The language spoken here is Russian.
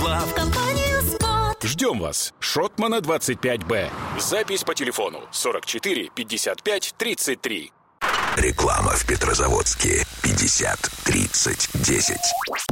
пришла в компанию «Спот». Ждем вас. Шотмана 25Б. Запись по телефону 44 55 33. Реклама в Петрозаводске 50 30 10.